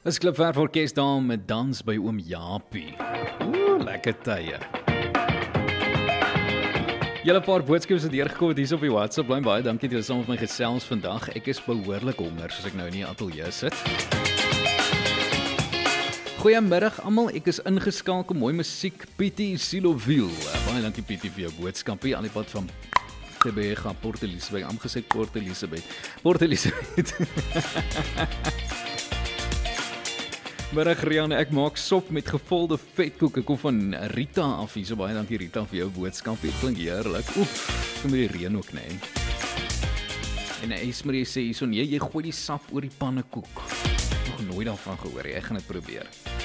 Is Klipverf Orkes daar met dans by oom Japie. Lekker tye. Julle paar boodskappe het deurgekom het hier op die WhatsApp lyn. Baie dankie dat julle saam met my gesels vandag. Ek is behoorlik honger soos ek nou in die ateljee sit. Goeiemiddag almal, ek is ingeskakel, mooi musiek, Pietie Siloville. Baie dankie Pietie vir jou boodskapie, aan die pad van Tebega, Port Elizabeth, aangesê Port Elizabeth. Middag Rianne, ek maak sop met gevolde vetkoek, ek kom van Rita af hier, so baie dankie Rita vir jou boodskapie, het klink heerlik. Kom met die reën ook, nee. En Esmerie sê, so nee, jy gooi die sap oor die pannekoek. Nog nooit daarvan gehoor, ek gaan dit probeer.